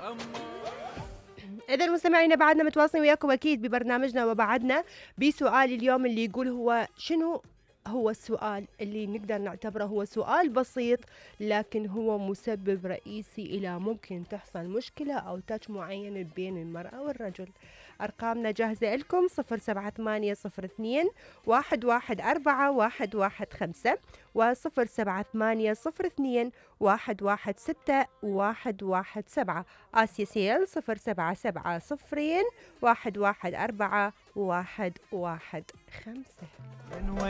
إذا مستمعينا بعدنا متواصلين وياكم أكيد ببرنامجنا وبعدنا بسؤال اليوم اللي يقول هو شنو هو السؤال اللي نقدر نعتبره هو سؤال بسيط لكن هو مسبب رئيسي إلى ممكن تحصل مشكلة أو تاتش معين بين المرأة والرجل. أرقامنا جاهزة لكم 07802 114 115 و07802 116 آسيا سيل 077 114 115.